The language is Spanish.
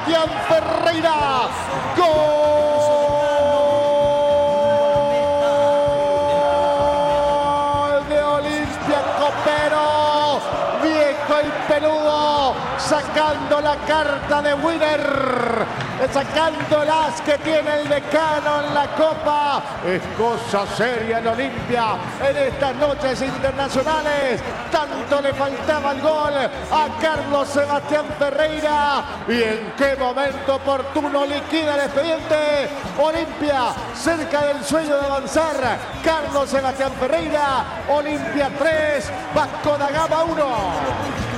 Sebastián Ferreira. Gol de Olimpia Copero, viejo y peludo, sacando la carta de winner, sacando el as que tiene el decano en la Copa. Es cosa seria en Olimpia en estas noches internacionales. Tanto le faltaba el gol a Carlos Sebastián Ferreira, y en qué momento oportuno liquida el expediente. Olimpia cerca del sueño de avanzar. Carlos Sebastián Ferreira, Olimpia 3, Vasco da Gama 1.